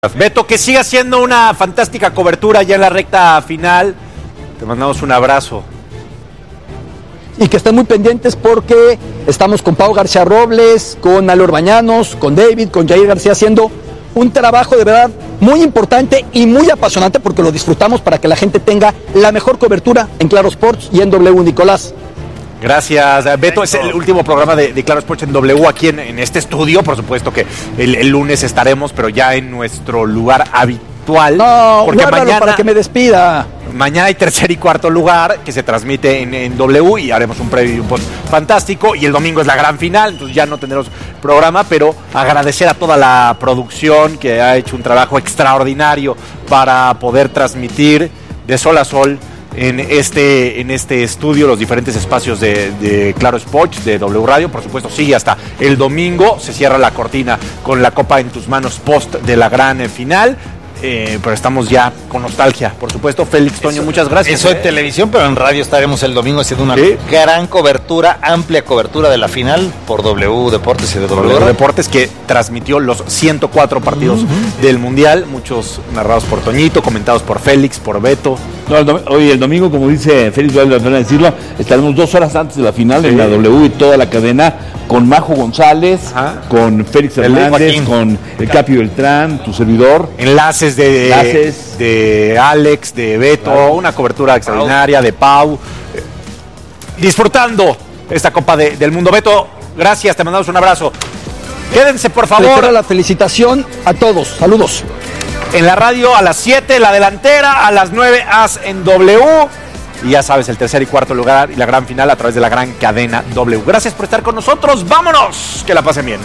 Beto, que siga siendo una fantástica cobertura ya en la recta final. Te mandamos un abrazo. Y que estén muy pendientes porque estamos con Pau García Robles, con Alor Bañanos, con David, con Jair García, haciendo un trabajo de verdad muy importante y muy apasionante porque lo disfrutamos para que la gente tenga la mejor cobertura en Claro Sports y en W. Nicolás. Gracias, Beto. Es el último programa de Claro Sports en W aquí en este estudio. Por supuesto que el lunes estaremos, pero ya en nuestro lugar habitual. No, porque mañana para que me despida. Mañana hay tercer y cuarto lugar que se transmite en W y haremos un previo y un post fantástico. Y el domingo es la gran final, entonces ya no tendremos programa, pero agradecer a toda la producción que ha hecho un trabajo extraordinario para poder transmitir de sol a sol en este estudio los diferentes espacios de Claro Sports, de W Radio. Por supuesto sigue hasta el domingo, se cierra la cortina con la copa en tus manos post de la gran final. Pero estamos ya con nostalgia, por supuesto. Félix, Toño, muchas gracias. Eso en televisión, pero en radio estaremos el domingo haciendo una gran cobertura, amplia cobertura de la final por W Deportes y de W Deportes, que transmitió los 104 partidos del Mundial, muchos narrados por Toñito, comentados por Félix, por Beto. No, hoy el domingo, como dice Félix, vale la pena decirlo, estaremos 2 horas antes de la final en la W y toda la cadena con Majo González, con Félix Hernández, con el Capi Beltrán, tu servidor. Enlaces de Alex, de Beto, una cobertura extraordinaria de Pau. Disfrutando esta Copa del Mundo. Beto, gracias, te mandamos un abrazo. Quédense, por favor. Reitero la felicitación a todos. Saludos. En la radio a las 7, la delantera, a las 9, AS en W. Y ya sabes, el tercer y cuarto lugar y la gran final a través de la gran cadena W. Gracias por estar con nosotros. ¡Vámonos! Que la pasen bien.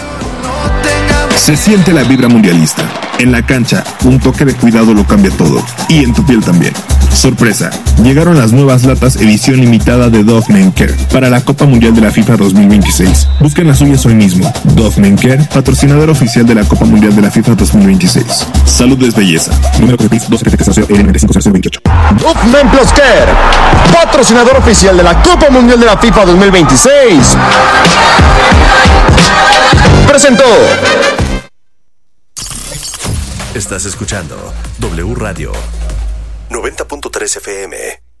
Se siente la vibra mundialista. En la cancha, un toque de cuidado lo cambia todo. Y en tu piel también. Sorpresa, llegaron las nuevas latas edición limitada de Dove Men Care para la Copa Mundial de la FIFA 2026. Busquen las suyas hoy mismo. Dove Men Care, patrocinador oficial de la Copa Mundial de la FIFA 2026. Salud es belleza. Número de PIX 273-095-028. Dove Men Plus Care, patrocinador oficial de la Copa Mundial de la FIFA 2026. Presentó. Estás escuchando W Radio 90.3 FM.